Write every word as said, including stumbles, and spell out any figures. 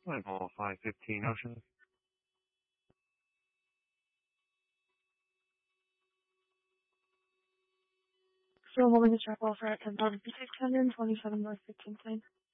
Level five fifteen Ocean. So holding a track offer at ten thousand six hundred twenty-seven North fifteenth Lane.